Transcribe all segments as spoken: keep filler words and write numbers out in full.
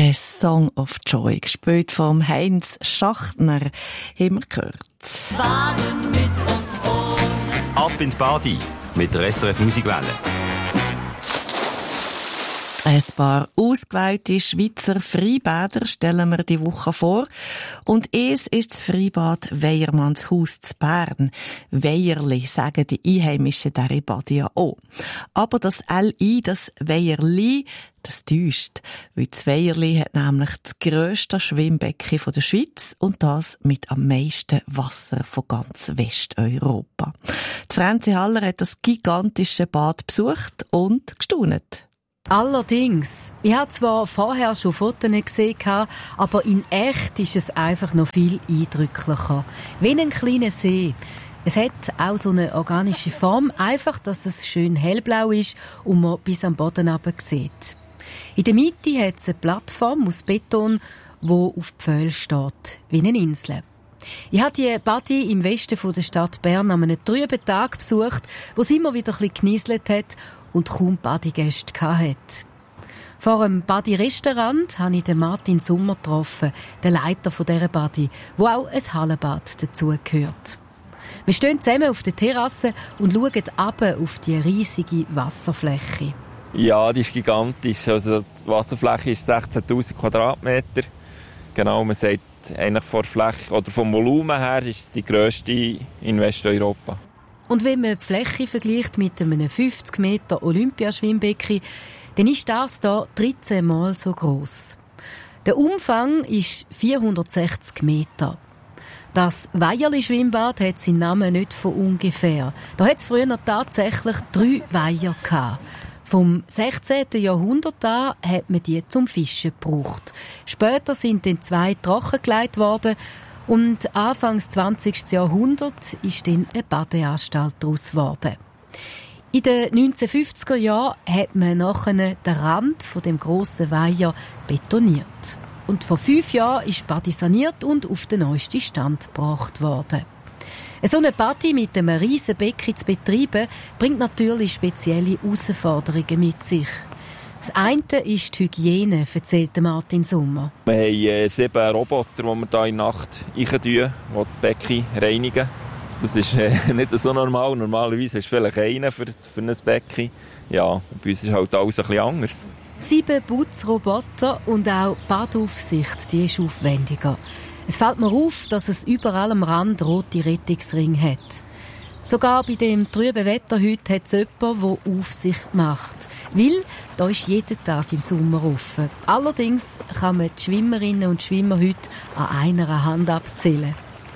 A Song of Joy, gespielt vom Heinz Schachtner, haben wir gehört. Baden mit uns um. Ab in die Badi mit der S R F Musikwelle. Ein paar ausgewählte Schweizer Freibäder stellen wir die Woche vor. Und es ist das Freibad Weyermannshaus zu Bern. Weierli sagen die Einheimischen dieser Badi ja auch. Aber das L I, das Weierli, das täuscht. Weil das Weierli hat nämlich das grösste Schwimmbecken der Schweiz und das mit am meisten Wasser von ganz Westeuropa. Die Franzi Haller hat das gigantische Bad besucht und gestaunt. Allerdings, ich habe zwar vorher schon Fotos gesehen, aber in echt ist es einfach noch viel eindrücklicher. Wie ein kleiner See. Es hat auch so eine organische Form, einfach, dass es schön hellblau ist und man bis am Boden runter sieht. In der Mitte hat es eine Plattform aus Beton, die auf Pfählen steht, wie eine Insel. Ich habe die Badi im Westen der Stadt Bern an einem trüben Tag besucht, wo es immer wieder ein bisschen genieselt hat und kaum Badegäste hatte. Vor einem Badi-Restaurant habe ich den Martin Sommer getroffen, den Leiter dieser Badi, wo auch ein Hallenbad dazugehört. Wir stehen zusammen auf der Terrasse und schauen runter auf die riesige Wasserfläche. Ja, die ist gigantisch. Also die Wasserfläche ist sechzehntausend Quadratmeter. Genau, man sagt, eigentlich von der Fläche oder vom Volumen her ist es die grösste in Westeuropa. Und wenn man die Fläche vergleicht mit einem fünfzig Meter Olympiaschwimmbecken, dann ist das hier dreizehn Mal so gross. Der Umfang ist vierhundertsechzig Meter. Das Weierli-Schwimmbad hat seinen Namen nicht von ungefähr. Da hat es früher tatsächlich drei Weiher gehabt. Vom sechzehnten Jahrhundert an hat man die zum Fischen gebraucht. Später sind dann zwei trockengelegt worden und Anfangs zwanzigsten Jahrhundert ist dann eine Badeanstalt daraus geworden. In den neunzehnhundertfünfziger Jahren hat man nachher den Rand von dem grossen Weiher betoniert. Und vor fünf Jahren ist die Badi saniert und auf den neuesten Stand gebracht worden. So eine Badi mit einem riesen Becken zu betreiben, bringt natürlich spezielle Herausforderungen mit sich. Das eine ist die Hygiene, erzählt Martin Sommer. Wir haben äh, sieben Roboter, die wir hier in der Nacht reintun, die das Becken reinigen. Das ist äh, nicht so normal. Normalerweise hast du vielleicht einen für, für ein Becken. Ja, bei uns ist halt alles ein bisschen anders. Sieben Putzroboter und auch die Badaufsicht, die ist aufwendiger. Es fällt mir auf, dass es überall am Rand rote Rettungsringe hat. Sogar bei dem trüben Wetter heute hat es jemanden, der Aufsicht macht. Weil da ist jeden Tag im Sommer offen. Allerdings kann man die Schwimmerinnen und Schwimmer heute an einer Hand abzählen.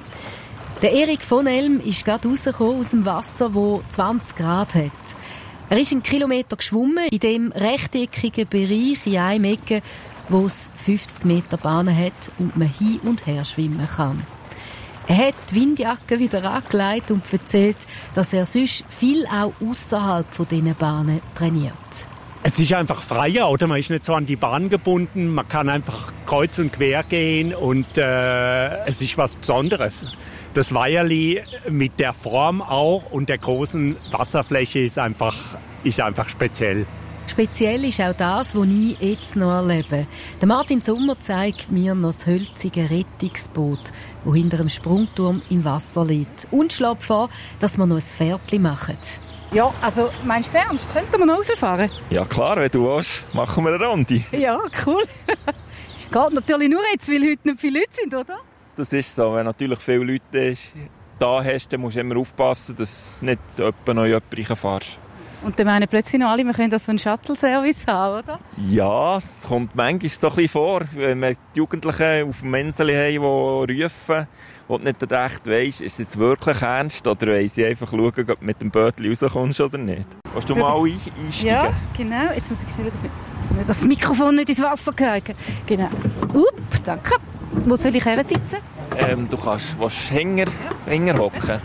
Der Erik von Elm ist gerade rausgekommen aus dem Wasser, das zwanzig Grad hat. Er ist einen Kilometer geschwommen in dem rechteckigen Bereich in einem Ecke, wo es fünfzig Meter Bahnen hat und man hin und her schwimmen kann. Er hat die Windjacke wieder angelegt und erzählt, dass er sonst viel auch ausserhalb von diesen Bahnen trainiert. Es ist einfach freier, oder? Man ist nicht so an die Bahn gebunden, man kann einfach kreuz und quer gehen und äh, es ist was Besonderes. Das Weierli mit der Form auch und der großen Wasserfläche ist einfach, ist einfach speziell. Speziell ist auch das, was ich jetzt noch erlebe. Der Martin Sommer zeigt mir noch das hölzige Rettungsboot, das hinter einem Sprungturm im Wasser liegt. Und schlägt vor, dass wir noch ein Pferdchen machen. Ja, also meinst du ernst? Könnten wir noch rausfahren? Ja klar, wenn du willst, machen wir eine Runde. Ja, cool. Geht natürlich nur jetzt, weil heute nicht viele Leute sind, oder? Das ist so. Wenn natürlich viele Leute da hast, dann musst du immer aufpassen, dass nicht jemand noch jemand reinfährst. Und dann meinen plötzlich noch alle, wir können das so einen Shuttle-Service haben, oder? Ja, es kommt manchmal so ein bisschen vor, wenn wir die Jugendlichen auf dem Menseli haben, die rufen, wo du nicht recht weisst, ist es jetzt wirklich ernst oder wollen sie einfach schauen, ob du mit dem Bötchen rauskommst oder nicht. Willst du mal einsteigen? Ja, genau. Jetzt muss ich schnell das, mit das Mikrofon nicht ins Wasser gehen. Genau. Upp, danke. Wo soll ich her sitzen? Ähm, du kannst, willst Hänger, Hänger hocken.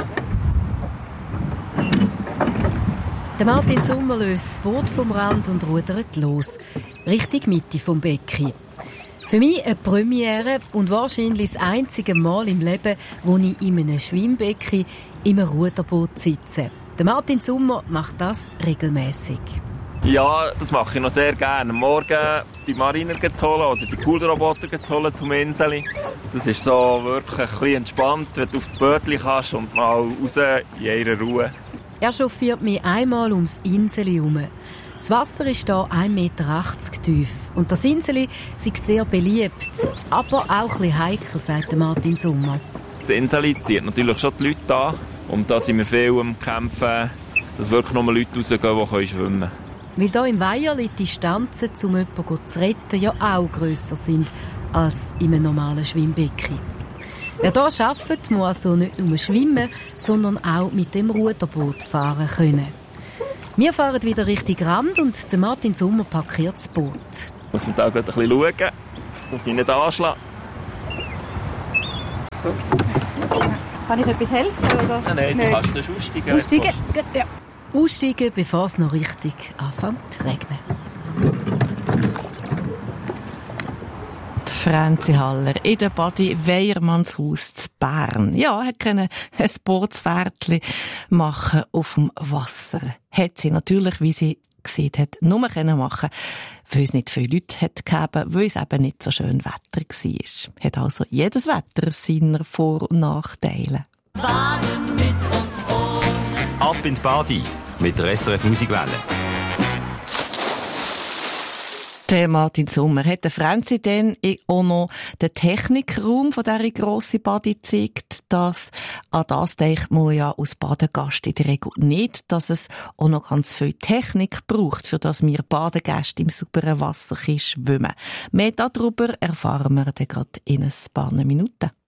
Der Martin Sommer löst das Boot vom Rand und rudert los. Richtung Mitte vom Becken. Für mich eine Premiere und wahrscheinlich das einzige Mal im Leben, wo ich in einem Schwimmbecken im Ruderboot sitze. Der Martin Sommer macht das regelmäßig. Ja, das mache ich noch sehr gerne. Morgen die Mariner zu holen oder die Poolroboter zu holen zum Inseli. Das ist so wirklich ein bisschen entspannt, wenn du aufs Bötchen kannst und mal raus in ihrer Ruhe. Er chauffiert mich einmal ums Inseli herum. Das Wasser ist hier ein Meter achtzig tief. Und das Inseli ist sehr beliebt, aber auch ein bisschen heikel, sagt Martin Sommer. Das Inseli zieht natürlich schon die Leute an. Und da sind wir viel am Kämpfen, dass wirklich nur Leute rausgehen, die schwimmen können. Weil hier im Weiherli die Distanzen, um jemanden zu retten, ja auch grösser sind als in einem normalen Schwimmbecken. Wer hier arbeitet, muss also nicht nur schwimmen, sondern auch mit dem Ruderboot fahren können. Wir fahren wieder Richtung Rand und der Martin Sommer parkiert das Boot. Ich muss da gerade ein bisschen schauen, dass ich nicht anschlage. Kann ich etwas helfen? Oder? Nein, nein, du kannst das aussteigen. Aussteigen? Gut, ja. Aussteigen, bevor es noch richtig anfängt zu regnen. Die Franzi Haller in der Badi Weyermannshaus zu Bern. Ja, hat können ein Bootsfährtchen machen auf dem Wasser. Hat sie natürlich, wie sie gesehen hat, nur können machen, weil es nicht viele Leute hat gegeben, weil es eben nicht so schön Wetter war. Hat also jedes Wetter seine Vor- und Nachteile. Baden mit und ohne. Ab in die Badi mit der S R F Musikwelle. Der Martin Sommer hat der Franzi dann auch noch den Technikraum von dieser grossen Badi gezeigt. Das, an das denkt man ja als Badegast in der Regel nicht, dass es auch noch ganz viel Technik braucht, für das wir Badegäste im sauberen Wasser schwimmen. Mehr darüber erfahren wir dann gerade in ein paar Minuten.